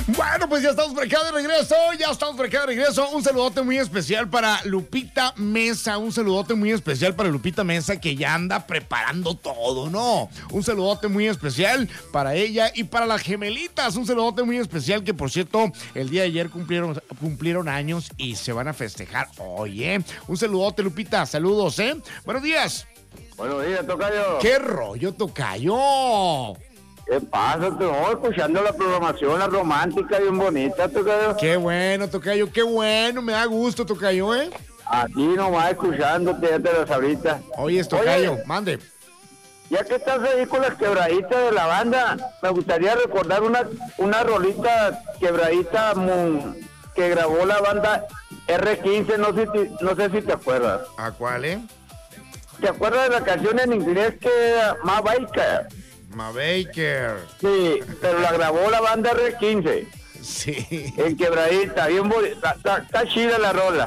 Bueno, pues ya estamos por acá de regreso, Un saludote muy especial para Lupita Mesa, que ya anda preparando todo, ¿no? Un saludote muy especial para ella y para las gemelitas. Un saludote muy especial que, por cierto, el día de ayer cumplieron años y se van a festejar hoy, ¿eh? Un saludote, Lupita, saludos, ¿eh? Buenos días. Buenos días, tocayo. ¿Qué rollo, tocayo? ¿Qué pasa? Te voy escuchando la programación, la romántica, bien bonita, tocayo. Qué bueno, tocayo, qué bueno. Me da gusto, tocayo, ¿eh? Aquí nomás escuchándote, ya te las ahorita. Oye, tocayo, mande. Ya que estás ahí con las quebraditas de la banda, me gustaría recordar una rolita quebradita que grabó la banda R15, no sé si te acuerdas. ¿A cuál, eh? ¿Te acuerdas de la canción en inglés que era Ma Baker? Ma Baker. Sí, pero la grabó la banda R15. Sí. En quebradita, bien bonita, está chida la rola.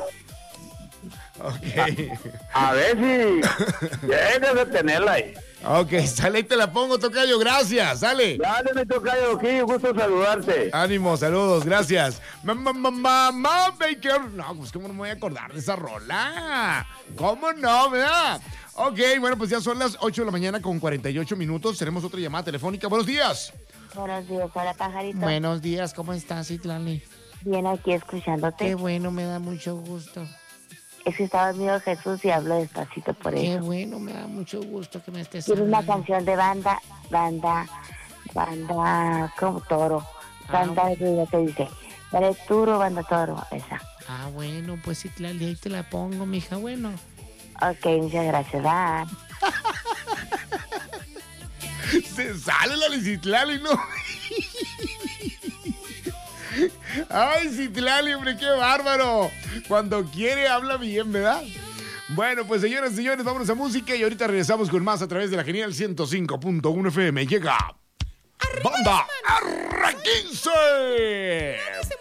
Ok. A ver si llegas a tenerla ahí. Ok, sale y te la pongo, tocayo, gracias, sale. Dale, mi tocayo, aquí, gusto saludarte. Ánimo, saludos, gracias. Mamá Baker. No, pues cómo no me voy a acordar de esa rola. ¿Cómo no, verdad? Ok, bueno, pues ya son las 8 de la mañana con 48 minutos. Tenemos otra llamada telefónica. Buenos días. Buenos días, hola, pajarito. Buenos días, ¿cómo estás, Itlali? Bien, aquí escuchándote. Qué bueno, me da mucho gusto. Es que estaba mío Jesús y hablo despacito por eso. Qué bueno, me da mucho gusto que me estés Quiero una hablando. canción de banda, como toro. Banda, ¿qué se dice? Eres toro, banda toro, esa. Ah, bueno, pues Itlali, ahí te la pongo, mija, bueno. Ok, muchas gracias, bye. Se sale la Citlali, ¿no? Ay, Citlali, hombre, qué bárbaro. Cuando quiere habla bien, ¿verdad? Bueno, pues señoras y señores, vámonos a música y ahorita regresamos con más a través de la genial 105.1 FM. Llega Banda R15.